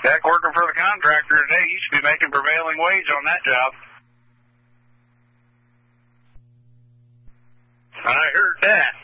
Heck, working for the contractor today, he should be making prevailing wage on that job. I heard that.